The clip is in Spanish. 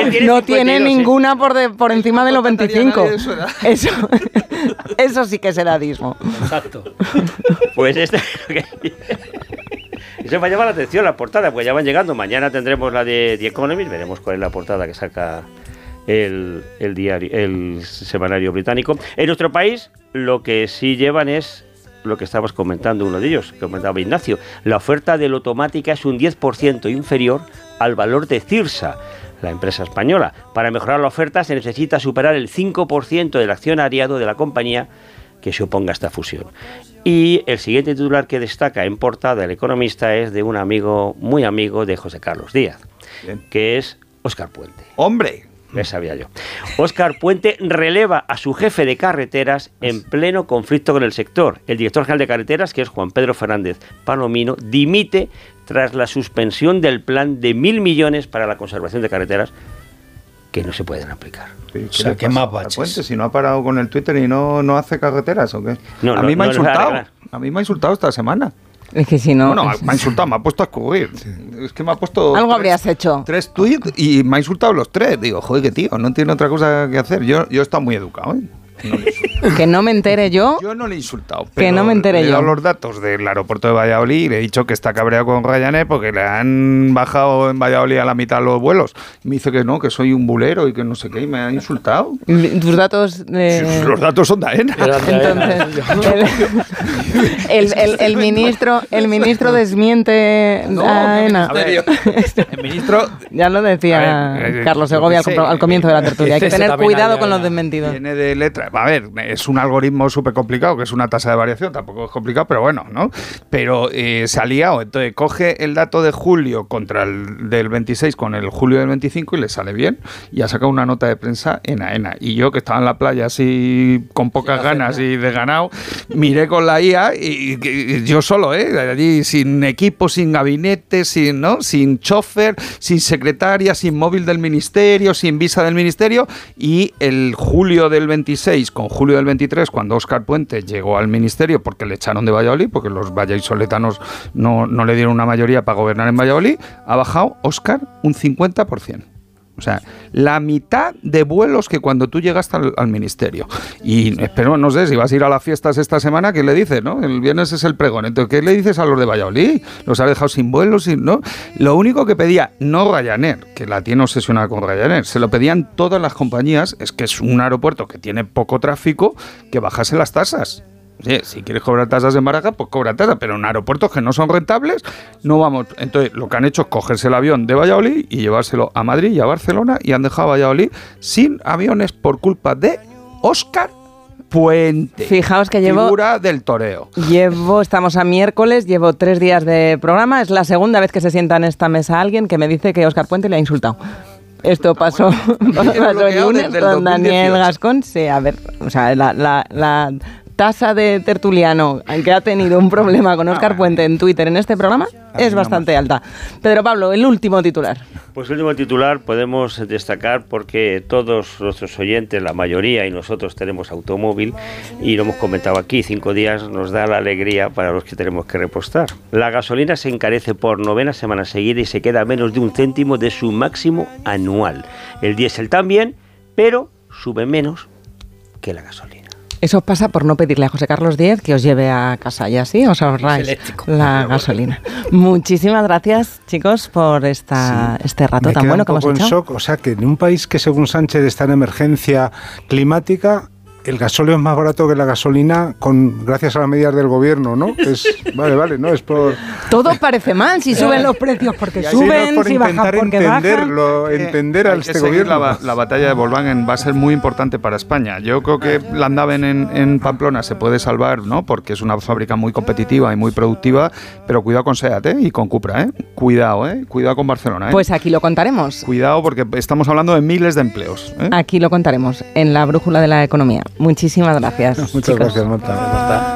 no tiene ninguna por encima de los 25. Eso sí que es edadismo. Exacto. Pues eso me llama la atención, la portada, pues ya van llegando. Mañana tendremos la de The Economist, veremos cuál es la portada que saca el semanario británico. En nuestro país, lo que sí llevan es lo que estabas comentando, uno de ellos, que comentaba Ignacio. La oferta de Lotomática es un 10% inferior al valor de Cirsa, la empresa española. Para mejorar la oferta se necesita superar el 5% del accionariado de la compañía que se oponga a esta fusión. Y el siguiente titular que destaca en portada El Economista es de un amigo, muy amigo de José Carlos Díaz, que es Óscar Puente. ¡Hombre! Ya sabía yo. Óscar Puente releva a su jefe de carreteras en pleno conflicto con el sector. El director general de carreteras, que es Juan Pedro Fernández Palomino, dimite tras la suspensión del plan de 1.000 millones para la conservación de carreteras que no se pueden aplicar. Sí, o sea, ¿qué más baches? Puente, si no ha parado con el Twitter y no hace carreteras, ¿o qué? No, a mí me ha insultado. A mí me ha insultado esta semana. Es que si no... Bueno, me ha insultado, me ha puesto a escurrir. Es que me ha puesto... Algo habrías hecho. 3 tweets y me ha insultado los 3. Digo, joder, qué tío, no tiene otra cosa que hacer. Yo he estado muy educado, ¿eh? No que no me entere yo. Yo no le he insultado. Que no me entere yo. Le he dado yo. los datos del aeropuerto de Valladolid y le he dicho que está cabreado con Ryanair porque le han bajado en Valladolid a la mitad los vuelos. Y me dice que no, que soy un bulero y que no sé qué, y me ha insultado. ¿Tus datos? Sí, los datos son de AENA. Entonces, el ministro desmiente a AENA. El ministro... Ya lo decía Carlos Segovia al comienzo de la tertulia. Hay que tener cuidado con los desmentidos. Viene de letra. A ver, es un algoritmo súper complicado, que es una tasa de variación, tampoco es complicado, pero bueno, ¿no? Pero se ha liado, entonces coge el dato de julio contra el del 26 con el julio del 25 y le sale bien, y ha sacado una nota de prensa en AENA. Y yo, que estaba en la playa así con pocas ganas y desganado, miré con la IA y yo solo, allí sin equipo, sin gabinete, sin chofer, sin secretaria, sin móvil del ministerio, sin visa del ministerio, y el julio del 26 con julio del 23, cuando Óscar Puente llegó al ministerio porque le echaron de Valladolid, porque los vallisoletanos no le dieron una mayoría para gobernar en Valladolid, ha bajado Óscar un 50%. O sea, la mitad de vuelos que cuando tú llegaste al ministerio. Y espero, no sé, si vas a ir a las fiestas esta semana, ¿qué le dices, no? El viernes es el pregón. Entonces, ¿qué le dices a los de Valladolid? ¿Los has dejado sin vuelos? ¿No? Lo único que pedía, no Ryanair, que la tiene obsesionada con Ryanair, se lo pedían todas las compañías, es que es un aeropuerto que tiene poco tráfico, que bajase las tasas. Sí, si quieres cobrar tasas en Barajas, pues cobra tasas, pero en aeropuertos que no son rentables, no vamos. Entonces, lo que han hecho es cogerse el avión de Valladolid y llevárselo a Madrid y a Barcelona, y han dejado a Valladolid sin aviones por culpa de Óscar Puente. Fijaos que figura del toreo. Estamos a miércoles, llevo 3 días de programa, es la segunda vez que se sienta en esta mesa alguien que me dice que Óscar Puente le ha insultado. Esto pasó el lunes con Daniel Gascón. Sí, a ver, o sea, la tasa de tertuliano que ha tenido un problema con Óscar Puente en Twitter en este programa es bastante alta. Pedro Pablo, el último titular. Pues el último titular podemos destacar porque todos nuestros oyentes, la mayoría y nosotros tenemos automóvil, y lo hemos comentado aquí, 5 días nos da la alegría para los que tenemos que repostar. La gasolina se encarece por 9ª semana seguida y se queda a menos de 1 céntimo de su máximo anual. El diésel también, pero sube menos que la gasolina. Eso pasa por no pedirle a José Carlos Díez que os lleve a casa, y así os ahorráis la gasolina. Muchísimas gracias, chicos, por este rato tan bueno que hemos echado. Shock, o sea, que en un país que según Sánchez está en emergencia climática, el gasóleo es más barato que la gasolina gracias a las medidas del gobierno, ¿no? Vale, no es por... Todo parece mal si suben los precios porque suben, por si bajan porque bajan. Entender a este gobierno. La batalla de Volkswagen va a ser muy importante para España. Yo creo que Landhaven en Pamplona se puede salvar, ¿no? Porque es una fábrica muy competitiva y muy productiva, pero cuidado con SEAT, y con Cupra, Cuidado con Barcelona, Pues aquí lo contaremos. Cuidado, porque estamos hablando de miles de empleos, Aquí lo contaremos en la brújula de la economía. Muchísimas gracias. Muchas gracias, Marta.